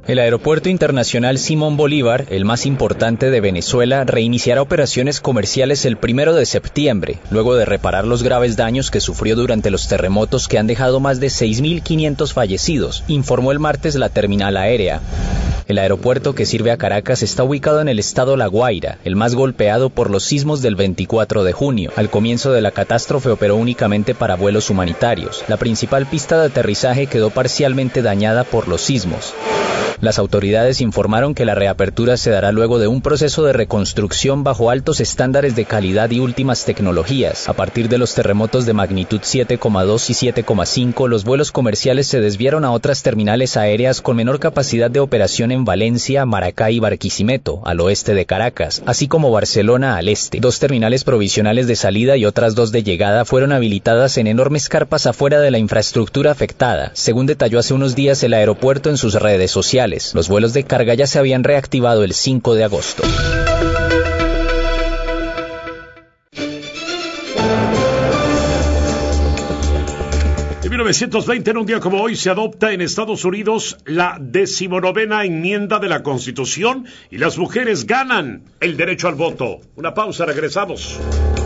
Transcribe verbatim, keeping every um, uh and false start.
El Aeropuerto Internacional Simón Bolívar, el más importante de Venezuela, reiniciará operaciones comerciales el primero de septiembre, luego de reparar los graves daños que sufrió durante los terremotos que han dejado más de seis mil quinientos fallecidos, informó el martes la terminal aérea. El aeropuerto que sirve a Caracas está ubicado en el estado La Guaira, el más golpeado por los sismos del veinticuatro de junio. Al comienzo de la catástrofe operó únicamente para vuelos humanitarios. La principal pista de aterrizaje quedó parcialmente dañada por los sismos. Las autoridades informaron que la reapertura se dará luego de un proceso de reconstrucción bajo altos estándares de calidad y últimas tecnologías. A partir de los terremotos de magnitud siete coma dos y siete coma cinco, los vuelos comerciales se desviaron a otras terminales aéreas con menor capacidad de operación en Valencia, Maracay y Barquisimeto, al oeste de Caracas, así como Barcelona al este. Dos terminales provisionales de salida y otras dos de llegada fueron habilitadas en enormes carpas afuera de la infraestructura afectada, según detalló hace unos días el aeropuerto en sus redes sociales. Los vuelos de carga ya se habían reactivado el cinco de agosto. En mil novecientos veinte, en un día como hoy, se adopta en Estados Unidos la decimonovena enmienda de la Constitución y las mujeres ganan el derecho al voto. Una pausa, regresamos.